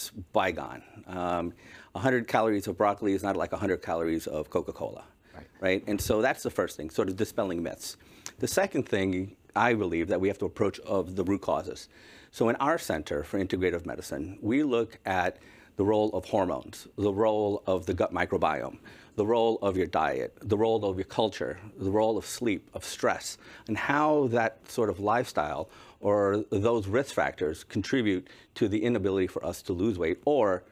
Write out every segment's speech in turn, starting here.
is bygone. 100 calories of broccoli is not like 100 calories of Coca-Cola, right? And so that's the first thing, sort of dispelling myths. The second thing, I believe, that we have to approach of the root causes. So in our Center for Integrative Medicine, we look at the role of hormones, the role of the gut microbiome, the role of your diet, the role of your culture, the role of sleep, of stress, and how that sort of lifestyle or those risk factors contribute to the inability for us to lose weight or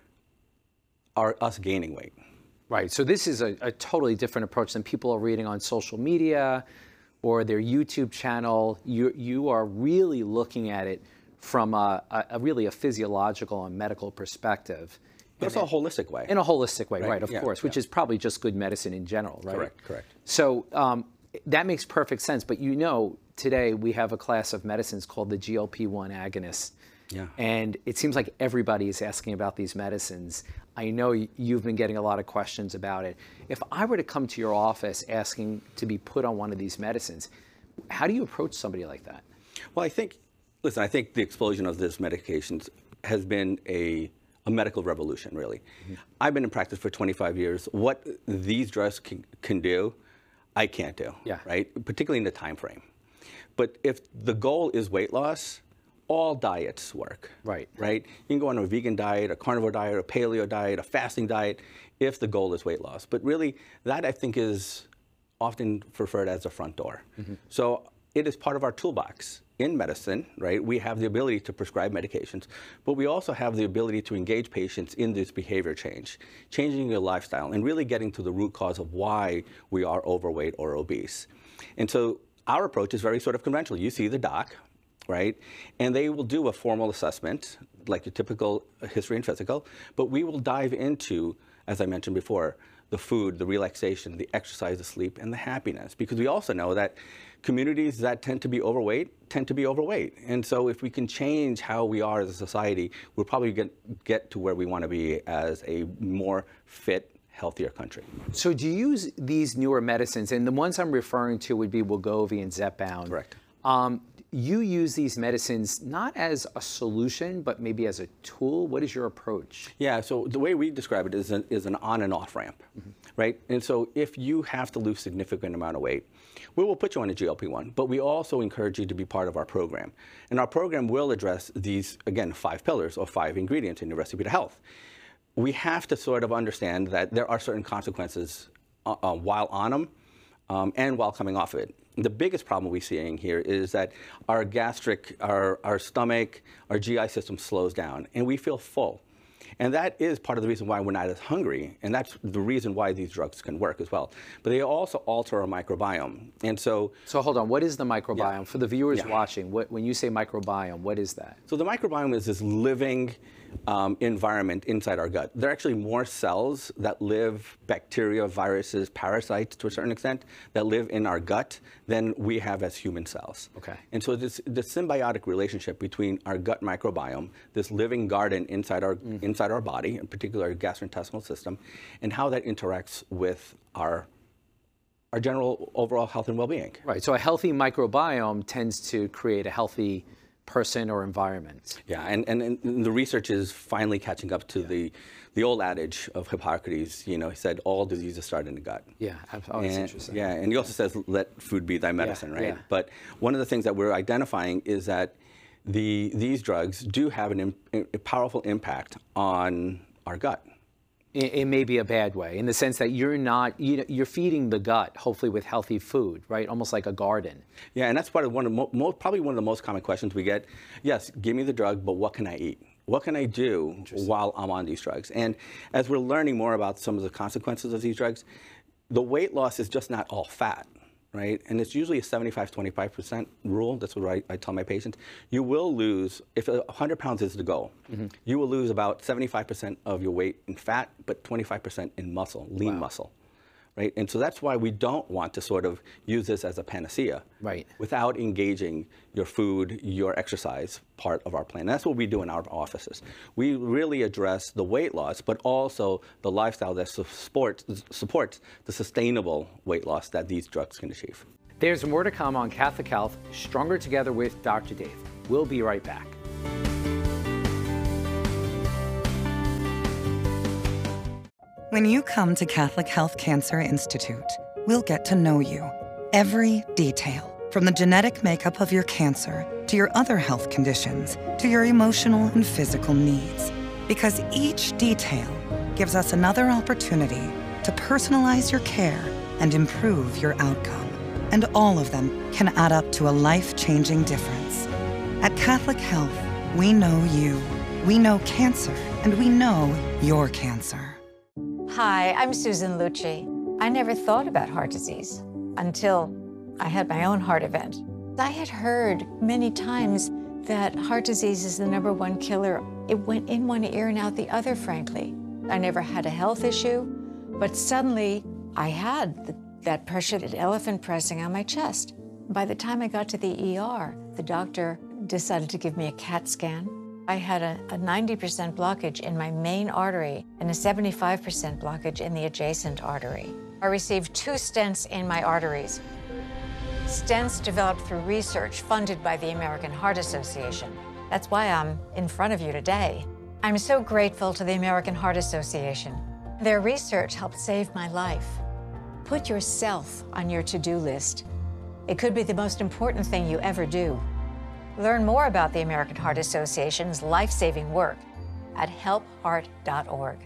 us gaining weight. Right, so this is a totally different approach than people are reading on social media or their YouTube channel. You are really looking at it from really a physiological and medical perspective. But it's a holistic way. In a holistic way, right, of course, which is probably just good medicine in general, right? Correct. So that makes perfect sense. But you know, today we have a class of medicines called the GLP-1 agonists. Yeah. And it seems like everybody is asking about these medicines. I know you've been getting a lot of questions about it. If I were to come to your office asking to be put on one of these medicines, how do you approach somebody like that? Well, I think the explosion of these medications has been a medical revolution, really. Mm-hmm. I've been in practice for 25 years. What these drugs can do, I can't do, right? Particularly in the time frame. But if the goal is weight loss, all diets work, right? You can go on a vegan diet, a carnivore diet, a paleo diet, a fasting diet, if the goal is weight loss. But really, that I think is often preferred as a front door. Mm-hmm. So it is part of our toolbox. In medicine, right, we have the ability to prescribe medications, but we also have the ability to engage patients in this behavior change, changing your lifestyle, and really getting to the root cause of why we are overweight or obese. And so our approach is very sort of conventional. You see the doc, right, and they will do a formal assessment, like your typical history and physical, but we will dive into, as I mentioned before, the food, the relaxation, the exercise, the sleep, and the happiness. Because we also know that communities that tend to be overweight tend to be overweight. And so if we can change how we are as a society, we'll probably get to where we want to be as a more fit, healthier country. So do you use these newer medicines, and the ones I'm referring to would be Wegovy and Zepbound. Correct. You use these medicines not as a solution, but maybe as a tool. What is your approach? Yeah, so the way we describe it is an on and off ramp, right? And so if you have to lose significant amount of weight, we will put you on a GLP-1, but we also encourage you to be part of our program. And our program will address these, again, 5 pillars or 5 ingredients in your recipe to health. We have to sort of understand that there are certain consequences while on them and while coming off of it. The biggest problem we're seeing here is that our our stomach, our GI system slows down, and we feel full. And that is part of the reason why we're not as hungry, and that's the reason why these drugs can work as well. But they also alter our microbiome, and so... So hold on, what is the microbiome? For the viewers watching, when you say microbiome, what is that? So the microbiome is this living environment inside our gut. There are actually more cells that live, bacteria, viruses, parasites to a certain extent, that live in our gut than we have as human cells. Okay. And so this symbiotic relationship between our gut microbiome, this living garden inside our body, in particular our gastrointestinal system, and how that interacts with our general overall health and well-being. Right, so a healthy microbiome tends to create a healthy person or environment. Yeah, and the research is finally catching up to the old adage of Hippocrates. You know, he said all diseases start in the gut. Yeah, that's interesting. Yeah, and he also says let food be thy medicine, right? Yeah. But one of the things that we're identifying is that these drugs do have a powerful impact on our gut. It may be a bad way, in the sense that you're feeding the gut, hopefully with healthy food, right? Almost like a garden. Yeah, and that's probably one of the most common questions we get. Yes, give me the drug, but what can I eat? What can I do while I'm on these drugs? And as we're learning more about some of the consequences of these drugs, the weight loss is just not all fat, right? And it's usually a 75-25% rule. That's what I tell my patients. You will lose, if 100 pounds is the goal, you will lose about 75% of your weight in fat, but 25% in muscle, lean muscle, right? And so that's why we don't want to sort of use this as a panacea, without engaging your food, your exercise part of our plan. And that's what we do in our offices. We really address the weight loss, but also the lifestyle that supports the sustainable weight loss that these drugs can achieve. There's more to come on Catholic Health, Stronger Together with Dr. Dave. We'll be right back. When you come to Catholic Health Cancer Institute, we'll get to know you. Every detail, from the genetic makeup of your cancer to your other health conditions to your emotional and physical needs. Because each detail gives us another opportunity to personalize your care and improve your outcome. And all of them can add up to a life-changing difference. At Catholic Health, we know you, we know cancer, and we know your cancer. Hi, I'm Susan Lucci. I never thought about heart disease until I had my own heart event. I had heard many times that heart disease is the #1 killer. It went in one ear and out the other, frankly. I never had a health issue, but suddenly I had that pressure, that elephant pressing on my chest. By the time I got to the ER, the doctor decided to give me a CAT scan. I had a 90% blockage in my main artery and a 75% blockage in the adjacent artery. I received 2 stents in my arteries. Stents developed through research funded by the American Heart Association. That's why I'm in front of you today. I'm so grateful to the American Heart Association. Their research helped save my life. Put yourself on your to-do list. It could be the most important thing you ever do. Learn more about the American Heart Association's life-saving work at helpheart.org.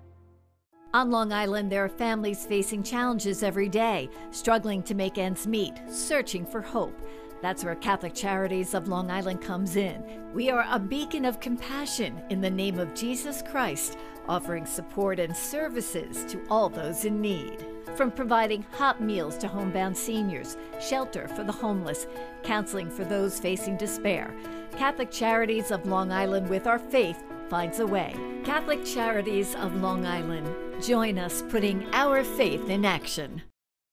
On Long Island, there are families facing challenges every day, struggling to make ends meet, searching for hope. That's where Catholic Charities of Long Island comes in. We are a beacon of compassion in the name of Jesus Christ, offering support and services to all those in need. From providing hot meals to homebound seniors, shelter for the homeless, counseling for those facing despair, Catholic Charities of Long Island, with our faith, finds a way. Catholic Charities of Long Island. Join us putting our faith in action.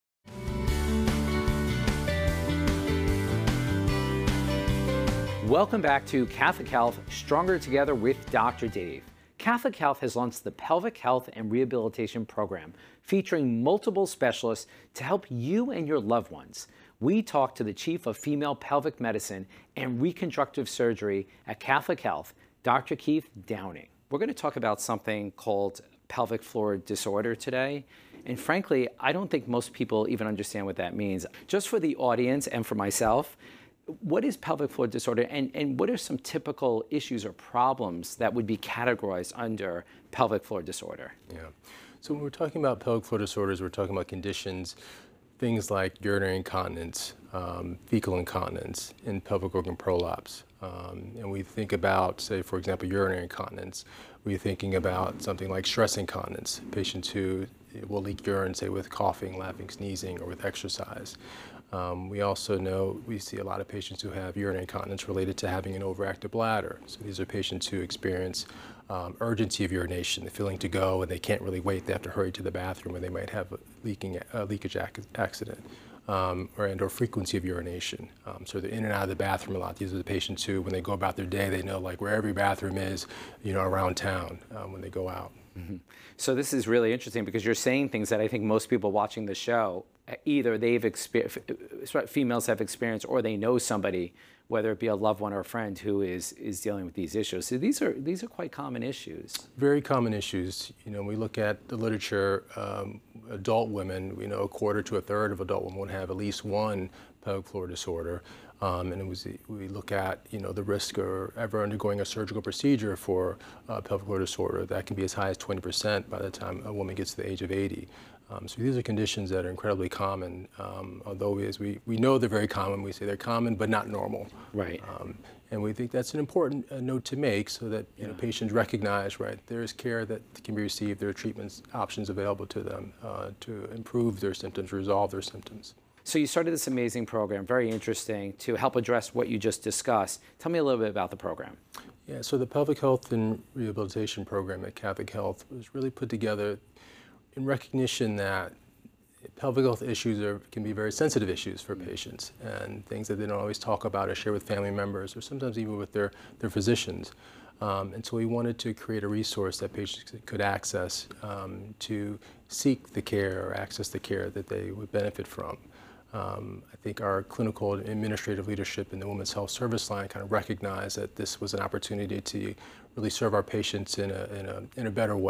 Welcome back to Catholic Health, Stronger Together with Dr. Dave. Catholic Health has launched the Pelvic Health and Rehabilitation Program, featuring multiple specialists to help you and your loved ones. We talked to the Chief of Female Pelvic Medicine and Reconstructive Surgery at Catholic Health, Dr. Keith Downing. We're going to talk about something called pelvic floor disorder today. And frankly, I don't think most people even understand what that means. Just for the audience and for myself, what is pelvic floor disorder, and what are some typical issues or problems that would be categorized under pelvic floor disorder? Yeah. So when we're talking about pelvic floor disorders, we're talking about conditions, things like urinary incontinence, fecal incontinence, and pelvic organ prolapse. And we think about, say, for example, urinary incontinence. We're thinking about something like stress incontinence, patients who will leak urine, say, with coughing, laughing, sneezing, or with exercise. We also know we see a lot of patients who have urinary incontinence related to having an overactive bladder. So these are patients who experience urgency of urination, the feeling to go, and they can't really wait. They have to hurry to the bathroom, or they might have a leakage accident, or frequency of urination. So they're in and out of the bathroom a lot. These are the patients who, when they go about their day, they know like where every bathroom is, around town when they go out. Mm-hmm. So this is really interesting because you're saying things that I think most people watching the show, either females have experienced, or they know somebody, whether it be a loved one or a friend, who is dealing with these issues. So these are quite common issues. Very common issues. We look at the literature, adult women, we know 1/4 to 1/3 of adult women would have at least one pelvic floor disorder. We look at, the risk of ever undergoing a surgical procedure for pelvic floor disorder. That can be as high as 20% by the time a woman gets to the age of 80. So these are conditions that are incredibly common, although as we know they're very common. We say they're common but not normal. Right. And we think that's an important note to make, so that patients recognize, right, there is care that can be received, there are treatment options available to them to improve their symptoms, resolve their symptoms. So you started this amazing program, very interesting, to help address what you just discussed. Tell me a little bit about the program. Yeah, so the Pelvic Health and Rehabilitation Program at Catholic Health was really put together in recognition that pelvic health issues can be very sensitive issues for patients, and things that they don't always talk about or share with family members, or sometimes even with their physicians. And so we wanted to create a resource that patients could access to seek the care or access the care that they would benefit from. I think our clinical and administrative leadership in the Women's Health Service line kind of recognized that this was an opportunity to really serve our patients in a better way.